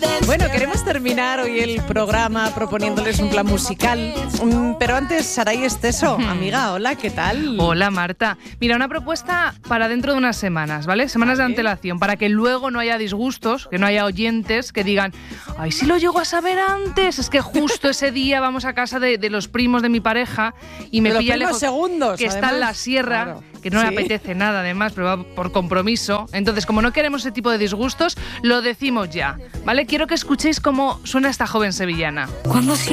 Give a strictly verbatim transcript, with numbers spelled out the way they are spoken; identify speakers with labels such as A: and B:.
A: Bueno, queremos terminar hoy el programa proponiéndoles un plan musical, pero antes, Saray Esteso, amiga, hola, ¿qué tal?
B: Hola, Marta. Mira, una propuesta para dentro de unas semanas, ¿vale? Semanas vale. de antelación, para que luego no haya disgustos, que no haya oyentes que digan, ay, si lo llego a saber antes, es que justo ese día vamos a casa de, de los primos de mi pareja y me
A: de
B: pilla
A: los
B: lejos,
A: segundos,
B: que
A: además,
B: está en la sierra, claro. que no ¿Sí? le apetece nada además, pero va por compromiso. Entonces, como no queremos ese tipo de disgustos, lo decimos ya, ¿vale? Quiero que escuchéis cómo suena esta joven sevillana.
C: Cuando